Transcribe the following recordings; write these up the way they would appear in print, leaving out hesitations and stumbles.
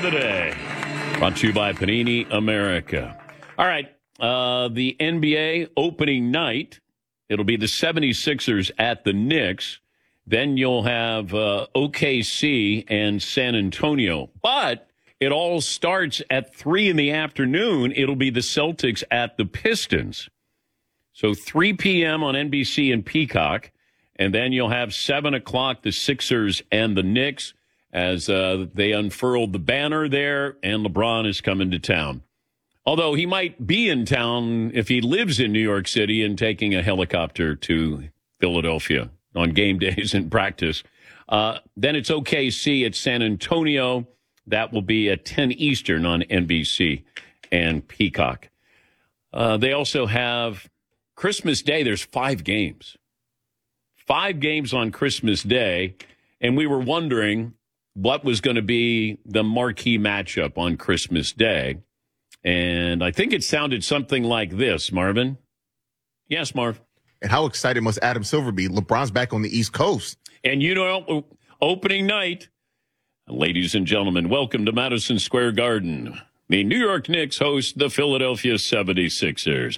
the day. Brought to you by Panini America. All right, the NBA opening night, it'll be the 76ers at the Knicks. Then you'll have OKC and San Antonio. But it all starts at 3 in the afternoon. It'll be the Celtics at the Pistons. So 3 p.m. on NBC and Peacock. And then you'll have 7 o'clock, the Sixers and the Knicks, as they unfurled the banner there, and LeBron is coming to town. Although he might be in town if he lives in New York City and taking a helicopter to Philadelphia on game days and practice. Then it's OKC at San Antonio. That will be at 10 Eastern on NBC and Peacock. They also have Christmas Day. There's 5 games. 5 games on Christmas Day. And we were wondering what was going to be the marquee matchup on Christmas Day. And I think it sounded something like this, Marvin. Yes, Marv. And how excited must Adam Silver be? LeBron's back on the East Coast. And you know, opening night, ladies and gentlemen, welcome to Madison Square Garden. The New York Knicks host the Philadelphia 76ers.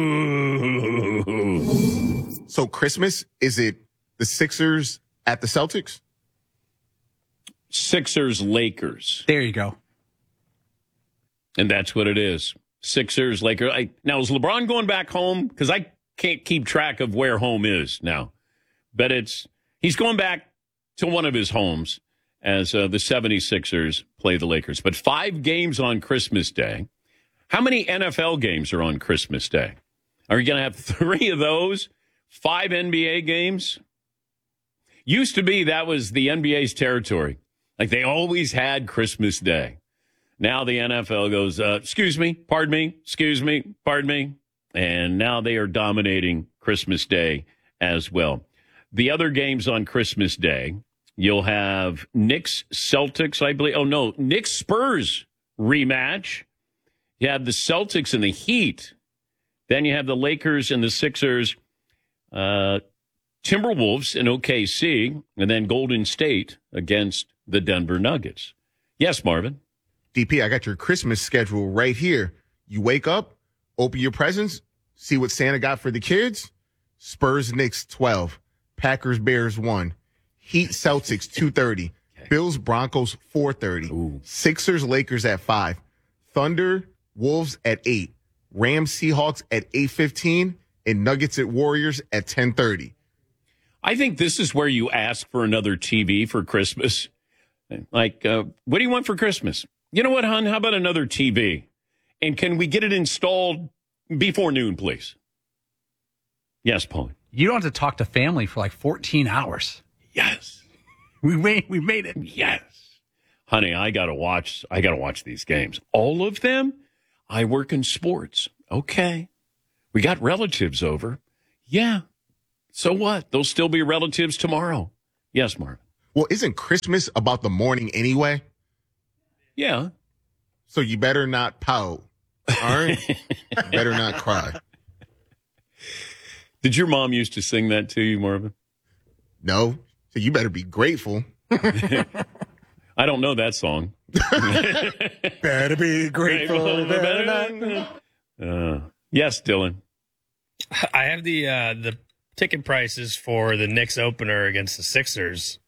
Boo! So Christmas, is it the Sixers at the Celtics? Sixers, Lakers. There you go. And that's what it is. Sixers, Lakers. Now, is LeBron going back home? Because I can't keep track of where home is now. But he's going back to one of his homes as the 76ers play the Lakers. But 5 games on Christmas Day. How many NFL games are on Christmas Day? Are you going to have 3 of those? 5 NBA games? Used to be that was the NBA's territory. Like they always had Christmas Day. Now the NFL goes, excuse me, pardon me, pardon me. And now they are dominating Christmas Day as well. The other games on Christmas Day, you'll have Knicks, Celtics, I believe. Oh, no, Knicks, Spurs rematch. You have the Celtics and the Heat. Then you have the Lakers and the Sixers, Timberwolves and OKC, and then Golden State against the Denver Nuggets. Yes, Marvin. DP, I got your Christmas schedule right here. You wake up, open your presents, see what Santa got for the kids. Spurs, Knicks, 12. Packers, Bears, 1. Heat, Celtics, 2:30. Okay. Bills, Broncos, 4:30. Ooh. Sixers, Lakers at 5. Thunder, Wolves at 8. Rams, Seahawks at 8:15. And Nuggets at Warriors at 10:30. I think this is where you ask for another TV for Christmas. Like, what do you want for Christmas? You know what, hon? How about another TV? And can we get it installed before noon, please? Yes, Paul. You don't have to talk to family for like 14 hours. Yes. We made it. Yes. Honey, I gotta watch these games. All of them? I work in sports. Okay. We got relatives over. Yeah. So what? They'll still be relatives tomorrow. Yes, Marvin. Well, isn't Christmas about the morning anyway? Yeah. So you better not pout. All right? You better not cry. Did your mom used to sing that to you, Marvin? No. So you better be grateful. I don't know that song. Better be grateful. Yes, Dylan. I have the ticket prices for the Knicks opener against the Sixers.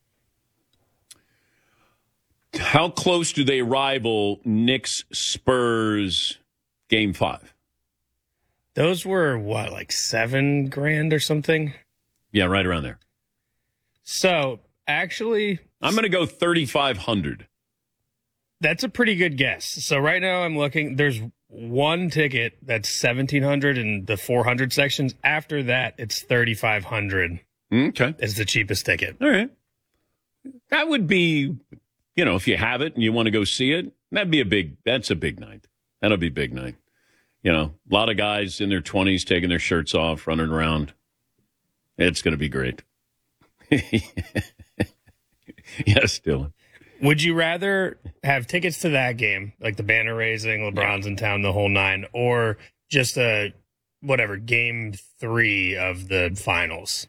How close do they rival Knicks Spurs Game 5? Those were what, like $7,000 or something? Yeah, right around there. So actually, I'm going to go 3,500. That's a pretty good guess. So right now I'm looking. There's one ticket that's 1,700 in the 400 sections. After that, it's 3,500. Okay, it's the cheapest ticket. All right, that would be, if you have it and you want to go see it, that's a big night. That'll be a big night. A lot of guys in their 20s taking their shirts off, running around. It's going to be great. Yes, Dylan. Would you rather have tickets to that game, like the banner raising, LeBron's in town, the whole 9, or just game 3 of the finals?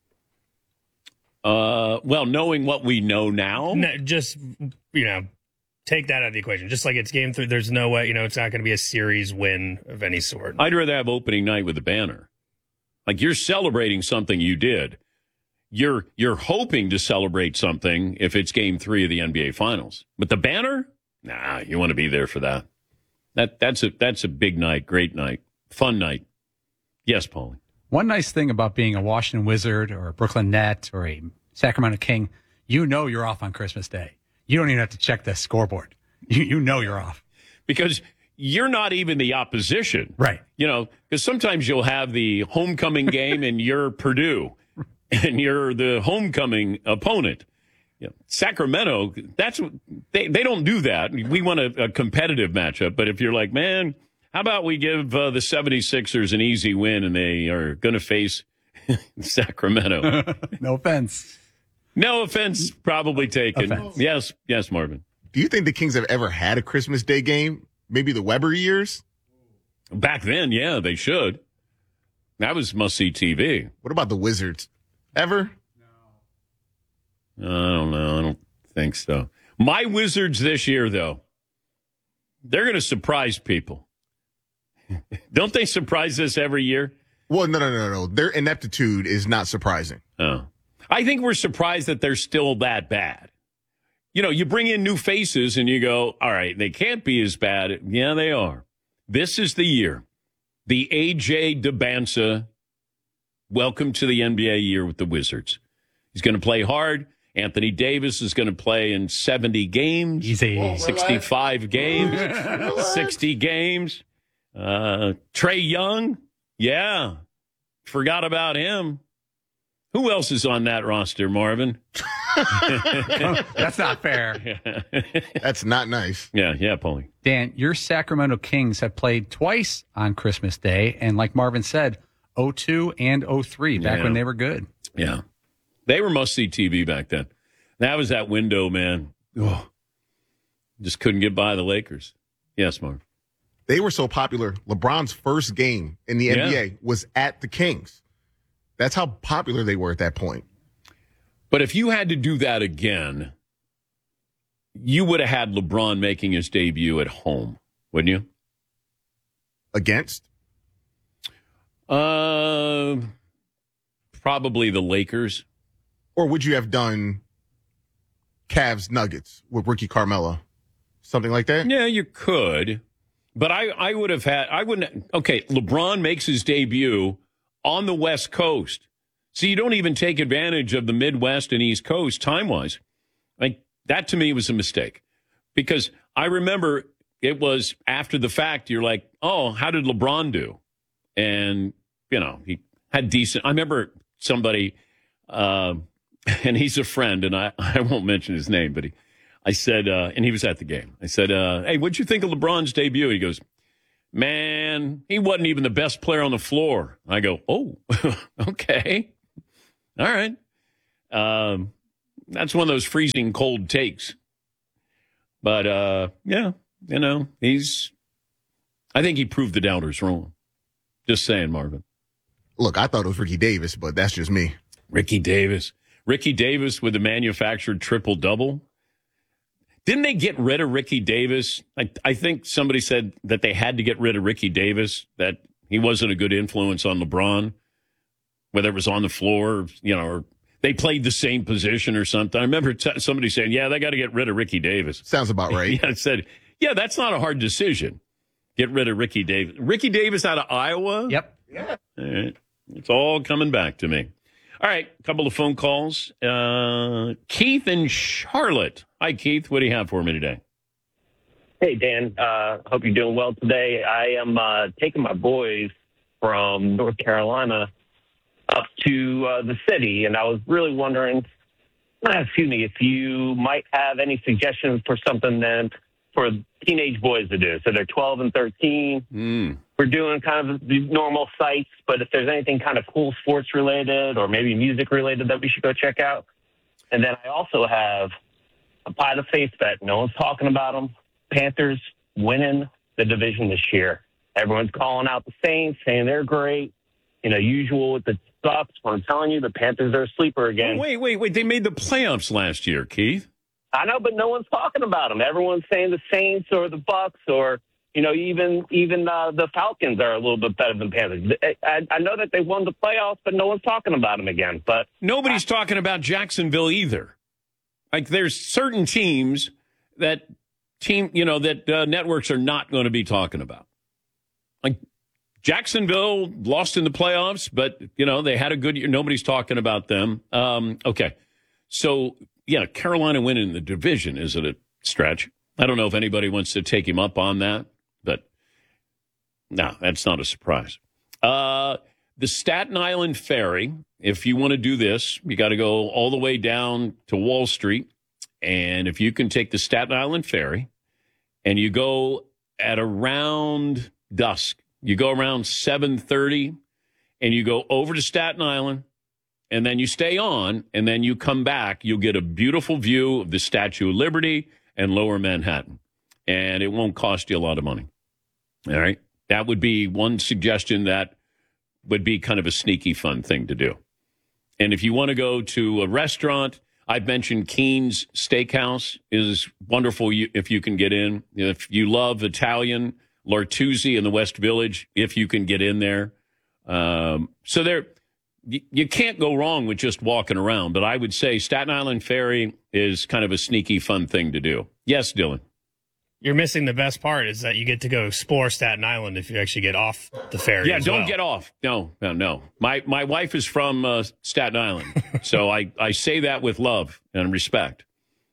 Well, knowing what we know now, No, just take that out of the equation. Just like it's game 3, there's no way, it's not going to be a series win of any sort. I'd rather have opening night with the banner. Like you're celebrating something you did. You're hoping to celebrate something if it's game 3 of the NBA Finals. But the banner? Nah, you want to be there for that. That's a big night, great night, fun night. Yes, Paulie. One nice thing about being a Washington Wizard or a Brooklyn Net or a Sacramento King, you're off on Christmas Day. You don't even have to check the scoreboard. You know you're off. Because you're not even the opposition. Right. Because sometimes you'll have the homecoming game and you're Purdue and you're the homecoming opponent. Sacramento, they don't do that. We want a competitive matchup. But if you're like, man, how about we give the 76ers an easy win and they are going to face Sacramento? No offense. No offense, probably taken. Offense. Yes, Marvin. Do you think the Kings have ever had a Christmas Day game? Maybe the Weber years? Back then, yeah, they should. That was must-see TV. What about the Wizards? Ever? I don't know. I don't think so. My Wizards this year, though, they're going to surprise people. Don't they surprise us every year? Well, no. Their ineptitude is not surprising. Oh. I think we're surprised that they're still that bad. You bring in new faces and you go, all right, they can't be as bad. Yeah, they are. This is the year. The A.J. Debinsa, welcome to the NBA year with the Wizards. He's going to play hard. Anthony Davis is going to play in 70 games. Easy. 65 games. 60 games. Trey Young. Yeah. Forgot about him. Who else is on that roster, Marvin? That's not fair. That's not nice. Yeah, Paulie. Dan, your Sacramento Kings have played twice on Christmas Day, and like Marvin said, 02 and 03, back when they were good. Yeah. They were must-see TV back then. That was that window, man. Oh, just couldn't get by the Lakers. Yes, Marv. They were so popular. LeBron's first game in the NBA was at the Kings. That's how popular they were at that point. But if you had to do that again, you would have had LeBron making his debut at home, wouldn't you? Against? Probably the Lakers. Or would you have done Cavs Nuggets with Ricky Carmelo? Something like that? Yeah, you could. But I would have had, okay, LeBron makes his debut on the West Coast. So you don't even take advantage of the Midwest and East Coast time-wise. Like, that to me was a mistake. Because I remember it was after the fact, you're like, oh, how did LeBron do? And, he had decent, I remember somebody, and he's a friend, and I won't mention his name, but I said, and he was at the game. I said, hey, what'd you think of LeBron's debut? He goes, man, he wasn't even the best player on the floor. I go, oh, okay. All right. That's one of those freezing cold takes. But, I think he proved the doubters wrong. Just saying, Marvin. Look, I thought it was Ricky Davis, but that's just me. Ricky Davis with the manufactured triple-double. Didn't they get rid of Ricky Davis? I think somebody said that they had to get rid of Ricky Davis, that he wasn't a good influence on LeBron, whether it was on the floor, or they played the same position or something. I remember somebody saying, yeah, they got to get rid of Ricky Davis. Sounds about right. Yeah, it said, yeah, that's not a hard decision. Get rid of Ricky Davis. Ricky Davis out of Iowa? Yep. Yeah. All right. It's all coming back to me. All right, a couple of phone calls. Keith in Charlotte. Hi, Keith. What do you have for me today? Hey, Dan. Hope you're doing well today. I am taking my boys from North Carolina up to the city, and I was really wondering, if you might have any suggestions for something then for teenage boys to do. So they're 12 and 13. We're doing kind of the normal sites, but if there's anything kind of cool sports related or maybe music related that we should go check out. And then I also have a pie to face bet. No one's talking about them. Panthers winning the division this year. Everyone's calling out the Saints, saying they're great. Usual with the Bucs. But I'm telling you, the Panthers are a sleeper again. Oh, wait. They made the playoffs last year, Keith. I know, but no one's talking about them. Everyone's saying the Saints or the Bucks or, even the Falcons are a little bit better than Panthers. I know that they won the playoffs, but no one's talking about them again. But nobody's talking about Jacksonville either. Like, there's certain teams that networks are not going to be talking about. Like, Jacksonville lost in the playoffs, but, they had a good year. Nobody's talking about them. Okay. So, yeah, Carolina winning the division is it a stretch? I don't know if anybody wants to take him up on that, but no, that's not a surprise. The Staten Island Ferry, if you want to do this, you got to go all the way down to Wall Street. And if you can take the Staten Island Ferry and you go at around dusk, you go around 7:30 and you go over to Staten Island and then you stay on and then you come back, you'll get a beautiful view of the Statue of Liberty and Lower Manhattan. And it won't cost you a lot of money. All right. That would be one suggestion that would be kind of a sneaky fun thing to do. And if you want to go to a restaurant, I've mentioned Keen's Steakhouse is wonderful if you can get in. If you love Italian, Lartuzzi in the West Village, if you can get in there. So there, you can't go wrong with just walking around. But I would say Staten Island Ferry is kind of a sneaky fun thing to do. Yes, Dylan. You're missing the best part is that you get to go explore Staten Island if you actually get off the ferry. Yeah, don't get off. No. My wife is from Staten Island, so I say that with love and respect.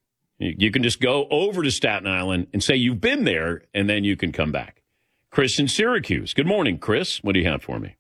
You can just go over to Staten Island and say you've been there, and then you can come back. Chris in Syracuse. Good morning, Chris. What do you have for me?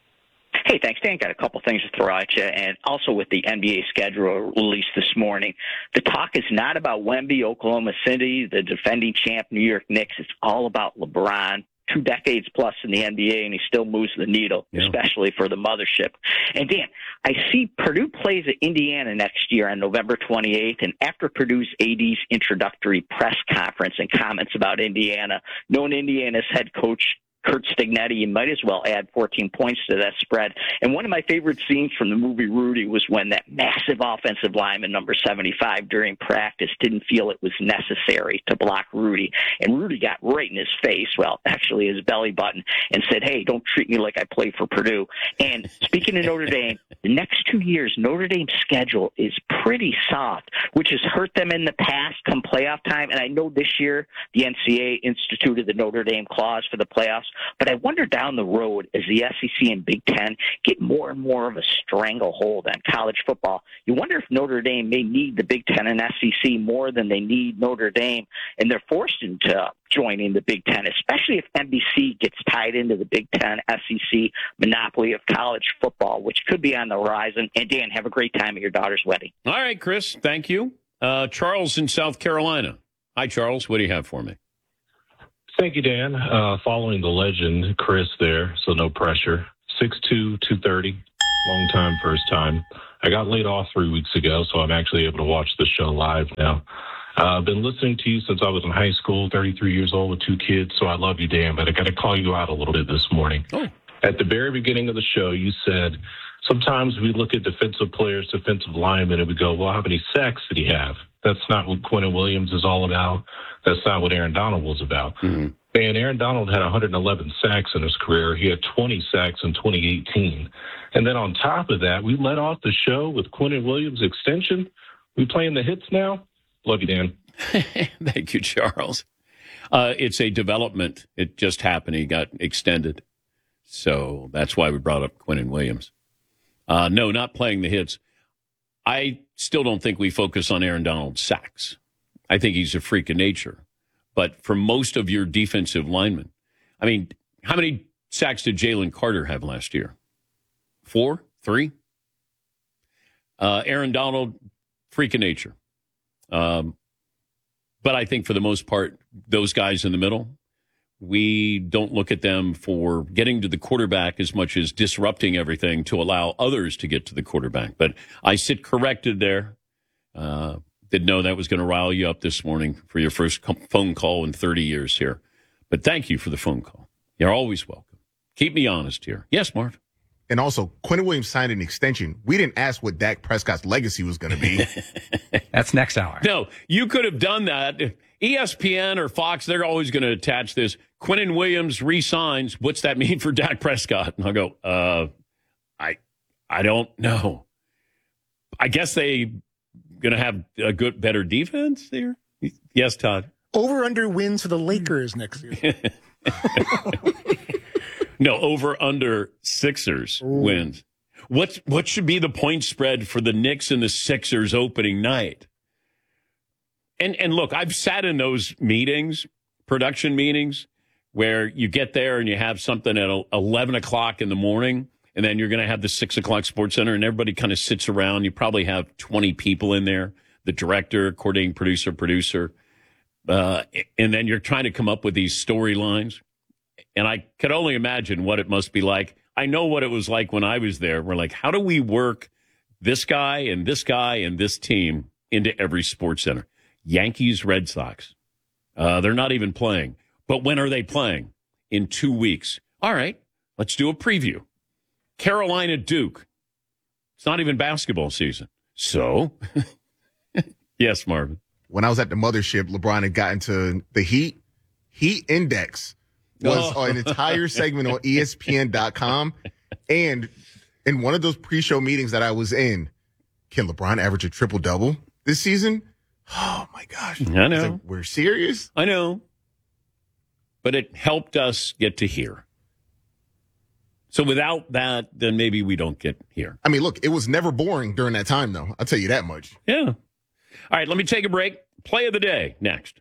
Hey, thanks, Dan. Got a couple things to throw at you. And also with the NBA schedule released this morning, the talk is not about Wemby, Oklahoma City, the defending champ New York Knicks. It's all about LeBron. 2 decades plus in the NBA, and he still moves the needle, especially for the mothership. And, Dan, I see Purdue plays at Indiana next year on November 28th, and after Purdue's AD's introductory press conference and comments about Indiana, known Indiana's head coach Curt Stignetti, you might as well add 14 points to that spread. And one of my favorite scenes from the movie Rudy was when that massive offensive lineman, number 75, during practice didn't feel it was necessary to block Rudy. And Rudy got right in his face, well, actually his belly button, and said, hey, don't treat me like I play for Purdue. And speaking of Notre Dame, the next 2 years, Notre Dame's schedule is pretty soft, which has hurt them in the past come playoff time. And I know this year the NCAA instituted the Notre Dame clause for the playoffs. But I wonder down the road, as the SEC and Big Ten get more and more of a stranglehold on college football, you wonder if Notre Dame may need the Big Ten and SEC more than they need Notre Dame, and they're forced into joining the Big Ten, especially if NBC gets tied into the Big Ten, SEC monopoly of college football, which could be on the horizon. And, Dan, have a great time at your daughter's wedding. All right, Chris, thank you. Charles in South Carolina. Hi, Charles. What do you have for me? Thank you, Dan. Following the legend, Chris there, so no pressure. 6'2", 230, long time, first time. I got laid off 3 weeks ago, so I'm actually able to watch the show live now. I've been listening to you since I was in high school, 33 years old with 2 kids, so I love you, Dan, but I got to call you out a little bit this morning. Oh. At the very beginning of the show, you said, sometimes we look at defensive players, defensive linemen, and we go, well, how many sacks did he have? That's not what Quinnen Williams is all about. That's not what Aaron Donald was about. Mm-hmm. And Aaron Donald had 111 sacks in his career. He had 20 sacks in 2018. And then on top of that, we let off the show with Quinnen Williams' extension. We playing the hits now? Love you, Dan. Thank you, Charles. It's a development. It just happened. He got extended. So that's why we brought up Quinnen Williams. No, not playing the hits. I still don't think we focus on Aaron Donald's sacks. I think he's a freak of nature. But for most of your defensive linemen, I mean, how many sacks did Jalen Carter have last year? 4? 3? Aaron Donald, freak of nature. But I think for the most part, those guys in the middle, we don't look at them for getting to the quarterback as much as disrupting everything to allow others to get to the quarterback. But I sit corrected there. Didn't know that was going to rile you up this morning for your first phone call in 30 years here. But thank you for the phone call. You're always welcome. Keep me honest here. Yes, Marv? And also, Quentin Williams signed an extension. We didn't ask what Dak Prescott's legacy was going to be. That's next hour. No, you could have done that. ESPN or Fox, they're always going to attach this. Quentin Williams resigns. What's that mean for Dak Prescott? And I'll go, I don't know. I guess they going to have a better defense there. Yes, Todd. Over under wins for the Lakers next year. No, over under Sixers wins. What should be the point spread for the Knicks and the Sixers opening night? And look, I've sat in those meetings, production meetings, where you get there and you have something at 11 o'clock in the morning, and then you're going to have the 6 o'clock Sports Center, and everybody kind of sits around. You probably have 20 people in there, the director, coordinating producer, and then you're trying to come up with these storylines. And I could only imagine what it must be like. I know what it was like when I was there. We're like, how do we work this guy and this guy and this team into every Sports Center? Yankees, Red Sox. They're not even playing. But when are they playing? In 2 weeks. All right, let's do a preview. Carolina, Duke. It's not even basketball season. So, yes, Marvin. When I was at the mothership, LeBron had gotten to the Heat Index. Was an entire segment on ESPN.com. And in one of those pre-show meetings that I was in, can LeBron average a triple-double this season? Oh, my gosh. I know. Like, we're serious? I know. But it helped us get to here. So without that, then maybe we don't get here. I mean, look, it was never boring during that time, though. I'll tell you that much. Yeah. All right, let me take a break. Play of the day next.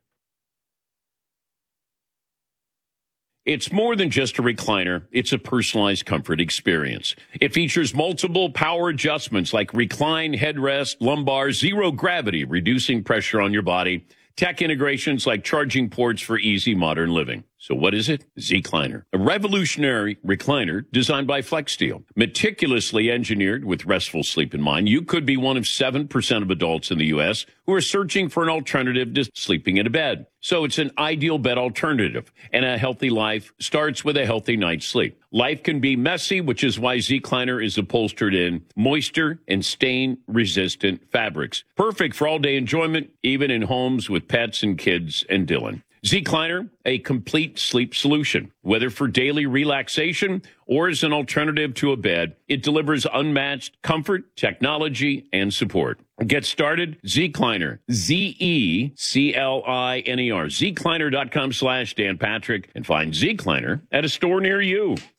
It's more than just a recliner. It's a personalized comfort experience. It features multiple power adjustments like recline, headrest, lumbar, zero gravity, reducing pressure on your body, tech integrations like charging ports for easy modern living. So what is it? Zecliner, a revolutionary recliner designed by FlexSteel, meticulously engineered with restful sleep in mind. You could be one of 7% of adults in the U.S. who are searching for an alternative to sleeping in a bed. So it's an ideal bed alternative, and a healthy life starts with a healthy night's sleep. Life can be messy, which is why Zecliner is upholstered in moisture and stain-resistant fabrics. Perfect for all-day enjoyment, even in homes with pets and kids and Dylan. Zecliner, a complete sleep solution. Whether for daily relaxation or as an alternative to a bed, it delivers unmatched comfort, technology, and support. Get started, Zecliner, Zecliner, Zecliner.com/Dan Patrick, and find Zecliner at a store near you.